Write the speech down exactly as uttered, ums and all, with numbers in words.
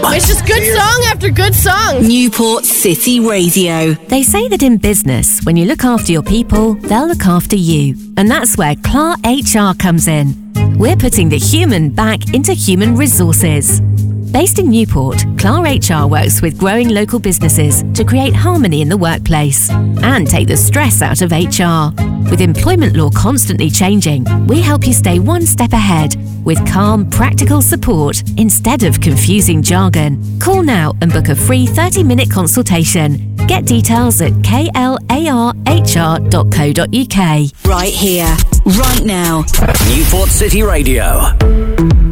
It's just good song after good song. Newport City Radio. They say that in business, when you look after your people, they'll look after you. And that's where C L A R H R comes in. We're putting the human back into human resources. Based in Newport, C L A R H R works with growing local businesses to create harmony in the workplace and take the stress out of H R. With employment law constantly changing, we help you stay one step ahead with calm, practical support instead of confusing jargon. Call now and book a free thirty-minute consultation. Get details at k l a r h r dot co dot u k. Right here, right now. Newport City Radio.